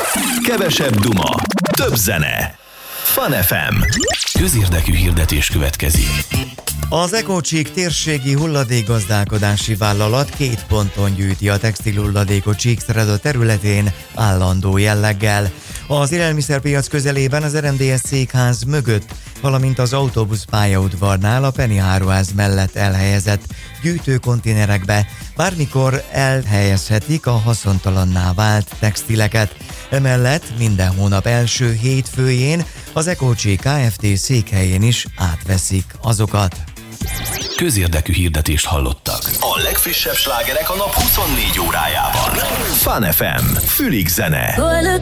Kevesebb duma, több zene. Fun FM. Közérdekű hirdetés következik. Az EcoCsík térségi hulladékgazdálkodási vállalat 2 ponton gyűjti a textilhulladékot Csíkszereda területén állandó jelleggel. Az élelmiszerpiac közelében az RMDS székház mögött, valamint az autóbusz pályaudvarnál a Penny áruház mellett elhelyezett gyűjtőkonténerekbe bármikor elhelyezhetik a haszontalanná vált textileket. Emellett minden hónap első hétfőjén az EcoCsík Kft. Székhelyén is átveszik azokat. Közérdekű hirdetést hallottak. A legfrissebb slágerek a nap 24 órájában. Fun FM. Fülig zene.